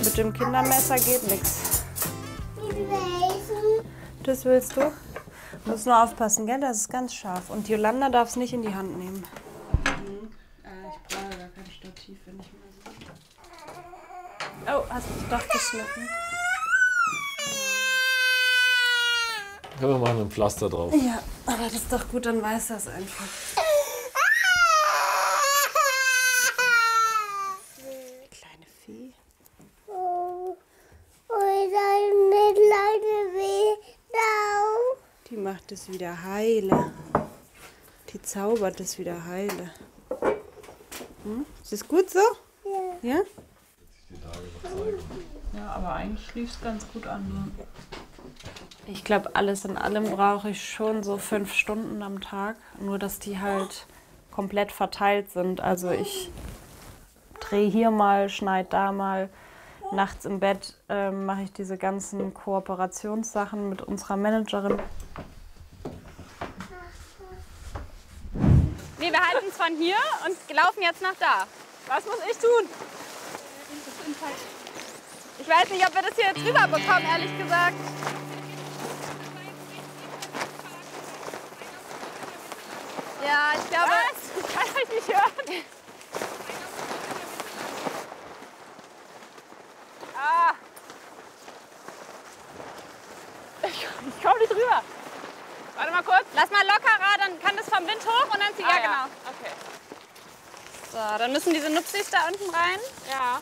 Mit dem Kindermesser geht nichts. Das willst du? Du musst nur aufpassen, gell? Das ist ganz scharf. Und Jolanda darf es nicht in die Hand nehmen. Ich brauche gar kein Stativ, wenn ich mal so. Oh, hast du doch geschnitten? Können wir machen ein Pflaster drauf. Ja, aber das ist doch gut, dann weiß das einfach. Kleine Vieh. Die macht es wieder heile. Die zaubert es wieder heile. Hm? Ist das gut so? Ja. Ja? Ja, aber eigentlich lief es ganz gut an. Ich glaube, alles in allem brauche ich schon so 5 Stunden am Tag. Nur, dass die halt komplett verteilt sind. Also ich drehe hier mal, schneide da mal. Nachts im Bett mache ich diese ganzen Kooperationssachen mit unserer Managerin. Nee, wir halten es von hier und laufen jetzt nach da. Was muss ich tun? Ich weiß nicht, ob wir das hier jetzt rüberbekommen, ehrlich gesagt. Ja, ich glaube... Was? Ich kann euch nicht hören. Ah. Ich komme nicht rüber. Warte mal kurz. Lass mal lockerer, dann kann das vom Wind hoch und dann zieht... Ja, genau. Okay. So, dann müssen diese Nupsis da unten rein. Ja.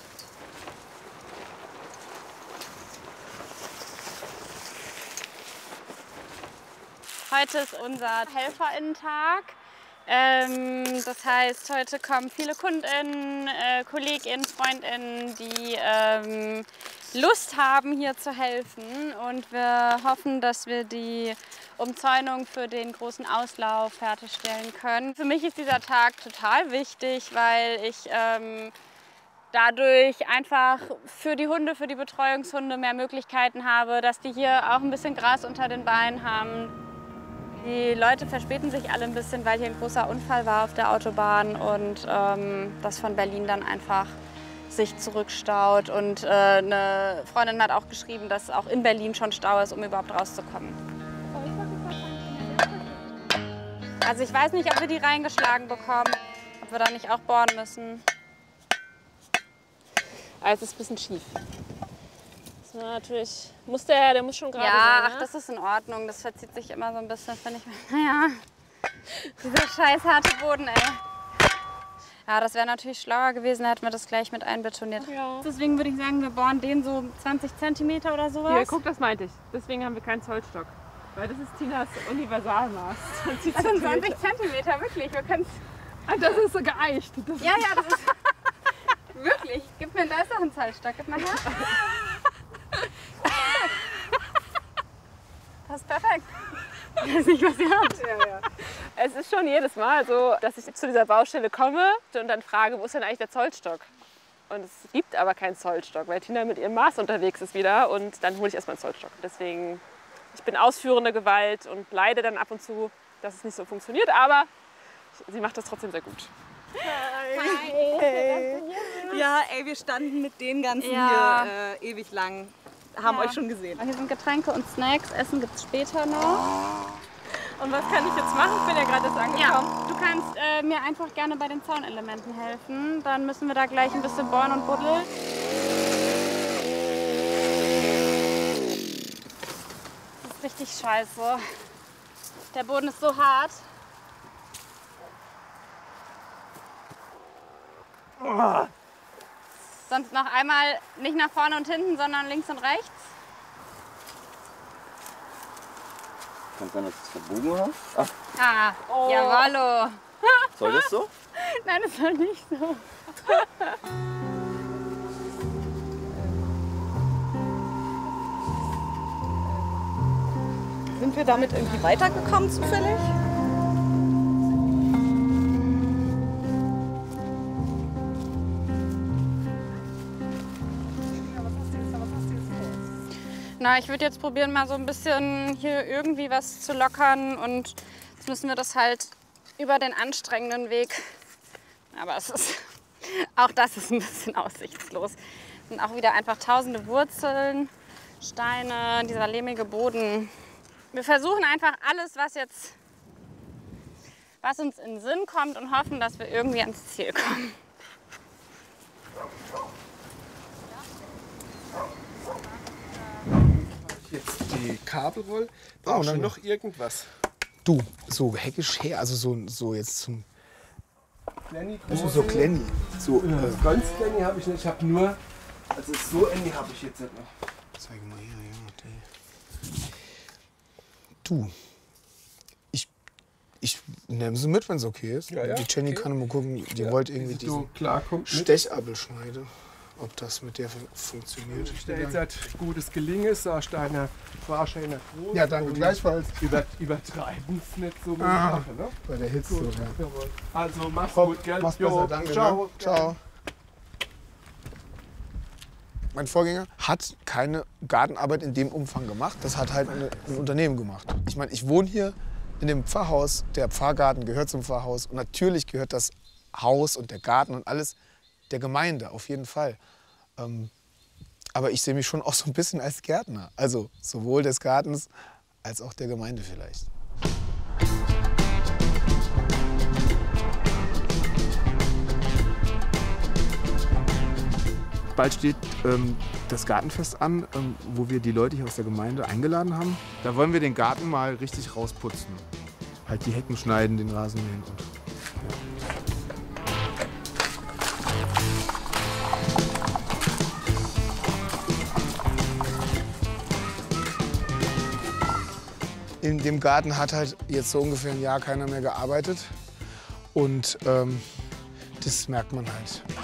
Heute ist unser HelferInnen-Tag. Das heißt, heute kommen viele KundInnen, KollegInnen, FreundInnen, die Lust haben, hier zu helfen. Und wir hoffen, dass wir die Umzäunung für den großen Auslauf fertigstellen können. Für mich ist dieser Tag total wichtig, weil ich dadurch einfach für die Hunde, für die Betreuungshunde mehr Möglichkeiten habe, dass die hier auch ein bisschen Gras unter den Beinen haben. Die Leute verspäten sich alle ein bisschen, weil hier ein großer Unfall war auf der Autobahn und das von Berlin dann einfach sich zurückstaut. Und eine Freundin hat auch geschrieben, dass auch in Berlin schon Stau ist, um überhaupt rauszukommen. Also ich weiß nicht, ob wir die reingeschlagen bekommen, ob wir da nicht auch bohren müssen. Also es ist ein bisschen schief. Das war natürlich, der muss schon gerade sein. Ja, Ne? ach, das ist in Ordnung. Das verzieht sich immer so ein bisschen, finde ich. Naja, dieser scheiß harte Boden, ey. Ja, das wäre natürlich schlauer gewesen, hätten wir das gleich mit einbetoniert. Ja. Deswegen würde ich sagen, wir bohren den so 20 cm oder sowas. Hier, guck, das meinte ich. Deswegen haben wir keinen Zollstock. Weil das ist Tinas Universalmaß. Das sind 20 cm, wirklich. Wir können's. Das ist so geeicht. Das Ja, das ist... Wirklich. Gib mir, da ist doch ein Zollstock. Gib mal her. Das ist perfekt. Ich weiß nicht, was ihr habt. Ja. Es ist schon jedes Mal so, dass ich zu dieser Baustelle komme und dann frage, wo ist denn eigentlich der Zollstock? Und es gibt aber keinen Zollstock, weil Tina mit ihrem Maß unterwegs ist wieder und dann hole ich erstmal einen Zollstock. Deswegen, ich bin ausführende Gewalt und leide dann ab und zu, dass es nicht so funktioniert, aber sie macht das trotzdem sehr gut. Hi. Hey. Ja, ey, wir standen mit den ganzen hier ewig lang. Haben euch schon gesehen. Hier sind Getränke und Snacks. Essen gibt es später noch. Und was kann ich jetzt machen? Ich bin ja gerade erst angekommen. Ja, du kannst mir einfach gerne bei den Zaunelementen helfen. Dann müssen wir da gleich ein bisschen bohren und buddeln. Das ist richtig scheiße. Der Boden ist so hart. Sonst noch einmal nicht nach vorne und hinten, sondern links und rechts. Kann sein, dass du es verbogen hast. Ah, jawollo. Soll das so? Nein, das soll nicht so. Sind wir damit irgendwie weitergekommen zufällig? Na, ich würde jetzt probieren, mal so ein bisschen hier irgendwie was zu lockern und jetzt müssen wir das halt über den anstrengenden Weg. Aber es ist, auch das ist ein bisschen aussichtslos. sind auch wieder einfach tausende Wurzeln, Steine, dieser lehmige Boden. Wir versuchen einfach alles, was uns in den Sinn kommt und hoffen, dass wir irgendwie ans Ziel kommen. Jetzt die Kabelrolle. Brauchst du noch irgendwas? Du, so heckisch her, also so jetzt zum... Kleine, so Klenni. So, ganz kleine habe ich nicht, ich habe nur... Also so enge habe ich jetzt nicht noch. Zeig mal her, ja. Du, ich nehme sie mit, wenn es okay ist. Ja, die Jenny okay. kann mal gucken, die wollte irgendwie diesen Stechabel schneiden. Ob das mit der funktioniert. Ich stelle jetzt halt gutes Gelingen, sagst deiner Fahrscheiner groß. Ja, danke, gleichfalls. Übertreiben es nicht so mit der Sache, ne? Bei der Hitze. Gut, Ja. also mach's gut, gell? Mach's besser, danke. Ciao. Ne? Ciao. Mein Vorgänger hat keine Gartenarbeit in dem Umfang gemacht. Das hat halt ein Unternehmen gemacht. Ich meine, ich wohne hier in dem Pfarrhaus. Der Pfarrgarten gehört zum Pfarrhaus. Und natürlich gehört das Haus und der Garten und alles der Gemeinde, auf jeden Fall. Aber ich sehe mich schon auch so ein bisschen als Gärtner. Also sowohl des Gartens als auch der Gemeinde vielleicht. Bald steht das Gartenfest an, wo wir die Leute hier aus der Gemeinde eingeladen haben. Da wollen wir den Garten mal richtig rausputzen. Halt die Hecken schneiden, den Rasen mähen und... Ja. In dem Garten hat halt jetzt so ungefähr ein Jahr keiner mehr gearbeitet. Und das merkt man halt.